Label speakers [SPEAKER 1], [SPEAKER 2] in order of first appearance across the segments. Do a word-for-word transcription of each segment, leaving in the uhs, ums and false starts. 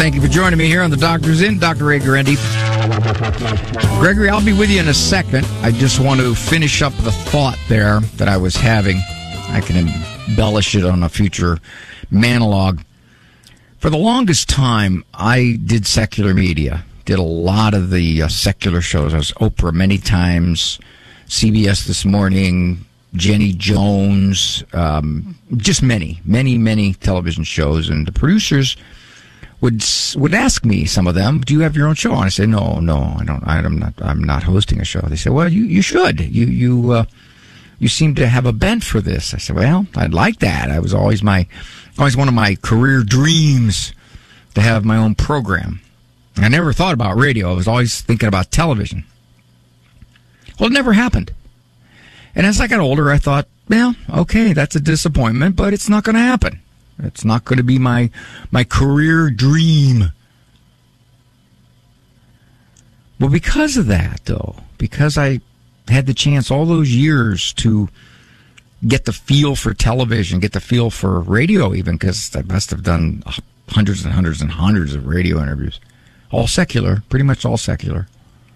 [SPEAKER 1] Thank you for joining me here on The Doctor's In. Doctor Ray Guarendi. Gregory, I'll be with you in a second. I just want to finish up the thought there that I was having. I can embellish it on a future monologue. For the longest time, I did secular media. Did a lot of the uh, secular shows. I was Oprah many times, C B S This Morning, Jenny Jones, um, just many, many, many television shows. And the producers would would ask me, some of them, "Do you have your own show?" And I said, "No, no, I don't. I'm not. I'm not hosting a show." They said, "Well, you you should. You you uh, you seem to have a bent for this." I said, "Well, I'd like that. I was always my always one of my career dreams to have my own program. I never thought about radio. I was always thinking about television." Well, it never happened. And as I got older, I thought, well, okay, that's a disappointment, but it's not going to happen. It's not going to be my my career dream. Well, because of that, though, because I had the chance all those years to get the feel for television, get the feel for radio even, because I must have done hundreds and hundreds and hundreds of radio interviews. All secular, pretty much all secular.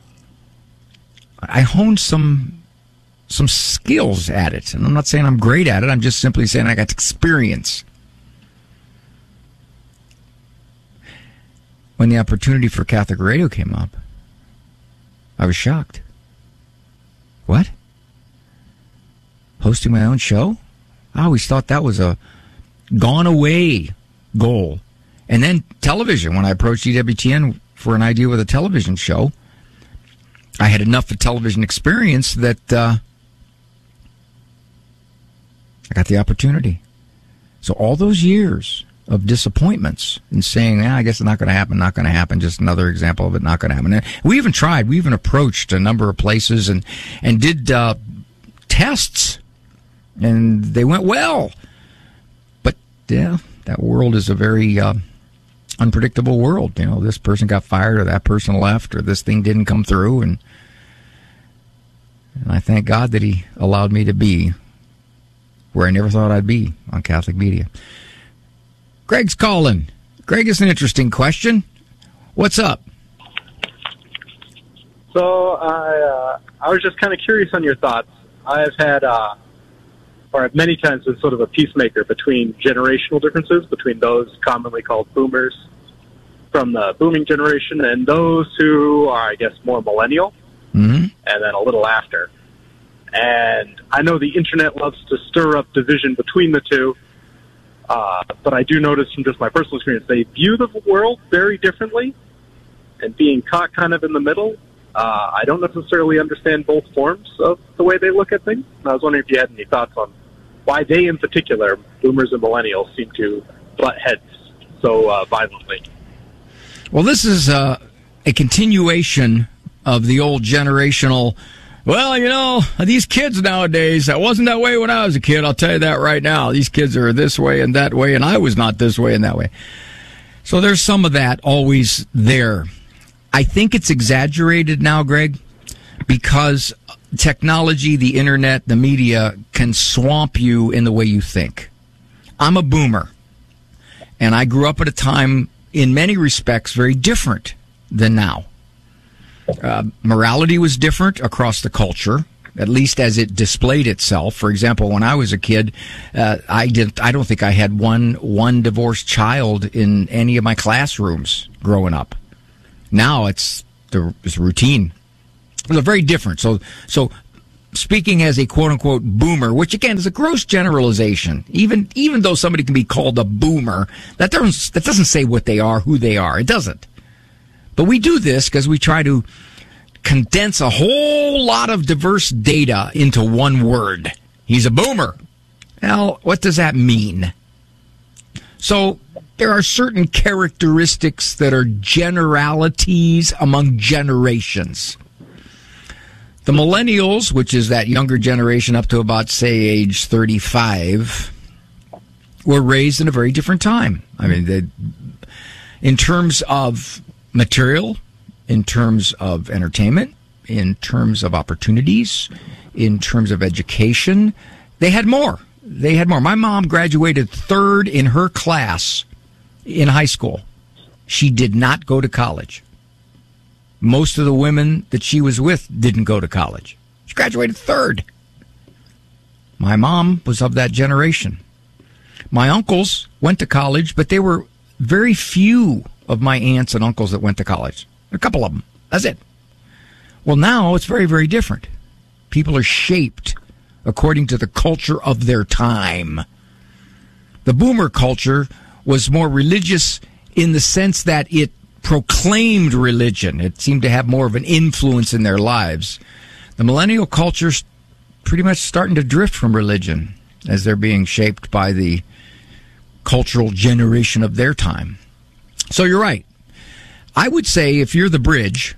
[SPEAKER 1] I honed some some skills at it. And I'm not saying I'm great at it. I'm just simply saying I got experience. When the opportunity for Catholic radio came up, I was shocked. What? Hosting my own show? I always thought that was a gone-away goal. And then television. When I approached E W T N for an idea with a television show, I had enough of television experience that uh, I got the opportunity. So all those years of disappointments and saying, eh, I guess it's not going to happen, not going to happen, just another example of it not going to happen. And we even tried. We even approached a number of places and, and did uh, tests, and they went well. But, yeah, that world is a very uh, unpredictable world. You know, this person got fired or that person left or this thing didn't come through. And, and I thank God that he allowed me to be where I never thought I'd be on Catholic media. Greg's calling. Greg, is an interesting question. What's up?
[SPEAKER 2] So I uh, I was just kind of curious on your thoughts. I've had, uh, or I've many times been sort of a peacemaker between generational differences, between those commonly called boomers from the booming generation and those who are, I guess, more millennial,
[SPEAKER 1] mm-hmm.
[SPEAKER 2] and then a little after. And I know the internet loves to stir up division between the two. Uh, but I do notice from just my personal experience, they view the world very differently, and being caught kind of in the middle, uh, I don't necessarily understand both forms of the way they look at things. And I was wondering if you had any thoughts on why they in particular, boomers and millennials, seem to butt heads so uh, violently.
[SPEAKER 1] Well, this is uh, a continuation of the old generational, well, you know, these kids nowadays, that wasn't that way when I was a kid. I'll tell you that right now. These kids are this way and that way, and I was not this way and that way. So there's some of that always there. I think it's exaggerated now, Greg, because technology, the internet, the media can swamp you in the way you think. I'm a boomer, and I grew up at a time, in many respects, very different than now. Uh, morality was different across the culture, at least as it displayed itself. For example, when I was a kid, uh, I didn't. I don't think I had one one divorced child in any of my classrooms growing up. Now it's the it's routine. It's very different. So, so speaking as a quote unquote boomer, which again is a gross generalization. Even even though somebody can be called a boomer, that doesn't that doesn't say what they are, who they are. It doesn't. But we do this because we try to condense a whole lot of diverse data into one word. He's a boomer. Well, what does that mean? So there are certain characteristics that are generalities among generations. The millennials, which is that younger generation up to about, say, age thirty-five, were raised in a very different time. I mean, they, in terms of material, in terms of entertainment, in terms of opportunities, in terms of education, they had more. They had more. My mom graduated third in her class in high school. She did not go to college. Most of the women that she was with didn't go to college. She graduated third. My mom was of that generation. My uncles went to college, but they were very few of my aunts and uncles that went to college. A couple of them. That's it. Well, now it's very, very different. People are shaped according to the culture of their time. The boomer culture was more religious in the sense that it proclaimed religion. It seemed to have more of an influence in their lives. The millennial culture's pretty much starting to drift from religion as they're being shaped by the cultural generation of their time. So you're right. I would say if you're the bridge,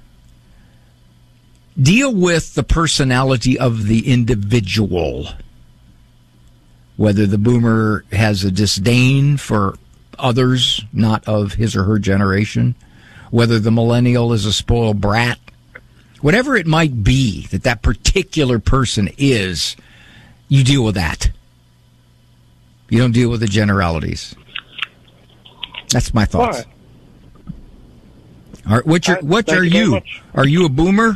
[SPEAKER 1] deal with the personality of the individual. Whether the boomer has a disdain for others not of his or her generation, whether the millennial is a spoiled brat, whatever it might be that that particular person is, you deal with that. You don't deal with the generalities. That's my thoughts.
[SPEAKER 2] All right.
[SPEAKER 1] All right, what's your,
[SPEAKER 2] All right,
[SPEAKER 1] what are
[SPEAKER 2] you
[SPEAKER 1] you? Are you a boomer?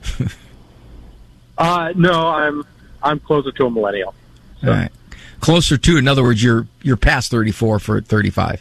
[SPEAKER 2] uh, no, I'm I'm closer to a millennial. So.
[SPEAKER 1] All right. Closer to, in other words, you're you're past thirty-four for thirty-five.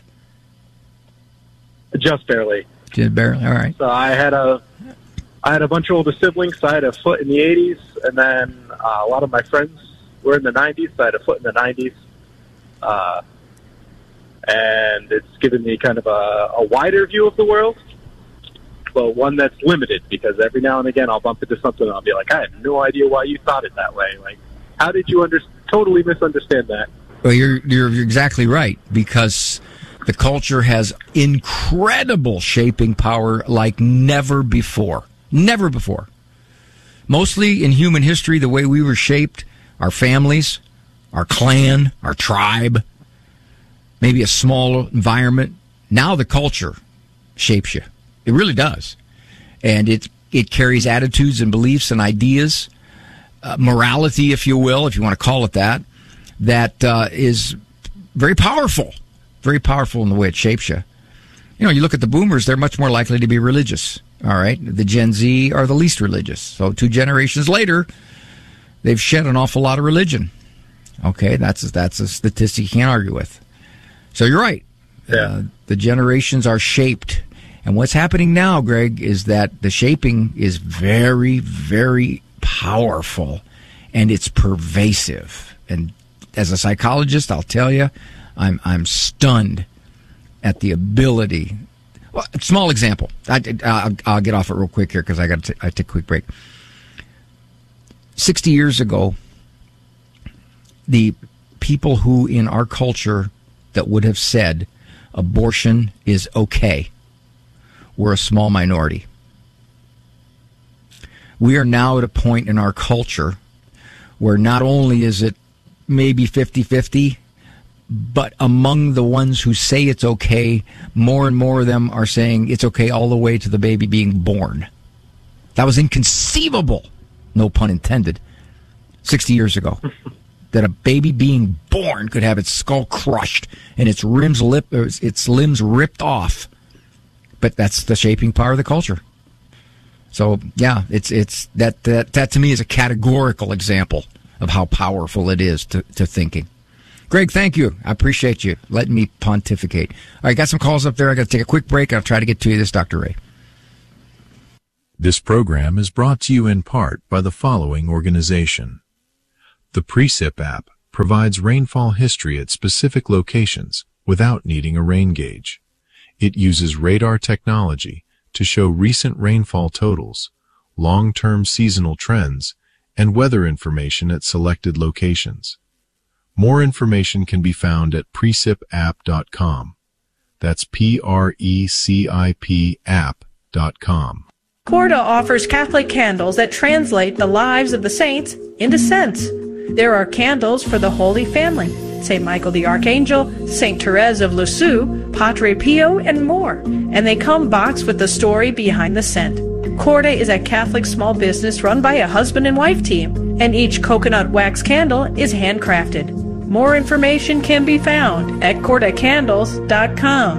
[SPEAKER 2] Just barely.
[SPEAKER 1] Just barely. All right.
[SPEAKER 2] So I had a I had a bunch of older siblings. So I had a foot in the eighties, and then uh, a lot of my friends were in the nineties. So I had a foot in the nineties. Uh, and it's given me kind of a, a wider view of the world, but one that's limited because every now and again I'll bump into something and I'll be like, I have no idea why you thought it that way. Like, how did you under- totally misunderstand that?
[SPEAKER 1] Well, you're, you're you're exactly right, because the culture has incredible shaping power like never before. Never before. Mostly in human history, the way we were shaped, our families, our clan, our tribe, maybe a small environment. Now the culture shapes you. It really does. And it it carries attitudes and beliefs and ideas, uh, morality, if you will, if you want to call it that, that uh, is very powerful. Very powerful in the way it shapes you. You know, you look at the boomers, they're much more likely to be religious. All right? The Gen Z are the least religious. So two generations later, they've shed an awful lot of religion. Okay, that's that's a statistic you can't argue with. So you're right.
[SPEAKER 2] Yeah.
[SPEAKER 1] Uh, the generations are shaped. And what's happening now, Greg, is that the shaping is very, very powerful, and it's pervasive. And as a psychologist, I'll tell you, I'm I'm stunned at the ability. Well, small example. I, I'll, I'll get off it real quick here because I got to I take a quick break. Sixty years ago, the people who in our culture that would have said abortion is okay were a small minority. We are now at a point in our culture where not only is it maybe fifty-fifty, but among the ones who say it's okay, more and more of them are saying it's okay all the way to the baby being born. That was inconceivable, no pun intended, sixty years ago. That a baby being born could have its skull crushed and its rims lip, its limbs ripped off. But that's the shaping power of the culture. So yeah, it's it's that that that to me is a categorical example of how powerful it is to, to thinking. Greg, thank you. I appreciate you letting me pontificate. All right, got some calls up there. I got to take a quick break. I'll try to get to you. This is Doctor Ray.
[SPEAKER 3] This program is brought to you in part by the following organization. The Precip app provides rainfall history at specific locations without needing a rain gauge. It uses radar technology to show recent rainfall totals, long-term seasonal trends, and weather information at selected locations. More information can be found at precip app dot com. That's P R E C I P app dot com.
[SPEAKER 4] Corda offers Catholic candles that translate the lives of the saints into scents. There are candles for the Holy Family, Saint Michael the Archangel, Saint Therese of Lisieux, Padre Pio, and more. And they come boxed with the story behind the scent. Corda is a Catholic small business run by a husband and wife team, and each coconut wax candle is handcrafted. More information can be found at corda candles dot com.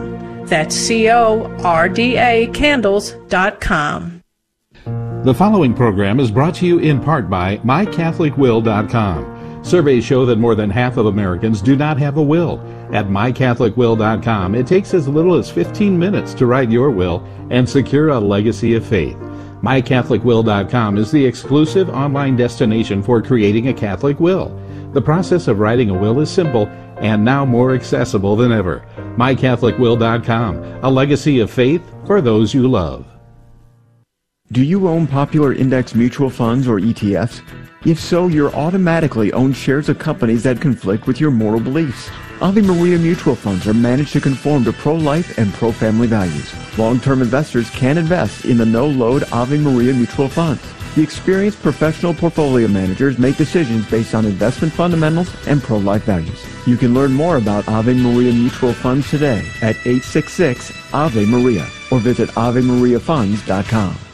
[SPEAKER 4] That's C O R D A candles dot com.
[SPEAKER 5] The following program is brought to you in part by my catholic will dot com. Surveys show that more than half of Americans do not have a will. At my catholic will dot com, it takes as little as fifteen minutes to write your will and secure a legacy of faith. my catholic will dot com is the exclusive online destination for creating a Catholic will. The process of writing a will is simple and now more accessible than ever. my catholic will dot com, a legacy of faith for those you love.
[SPEAKER 6] Do you own popular index mutual funds or E T Fs? If so, you're automatically own shares of companies that conflict with your moral beliefs. Ave Maria mutual funds are managed to conform to pro-life and pro-family values. Long-term investors can invest in the no-load Ave Maria mutual funds. The experienced professional portfolio managers make decisions based on investment fundamentals and pro-life values. You can learn more about Ave Maria mutual funds today at eight six six Ave Maria or visit ave maria funds dot com.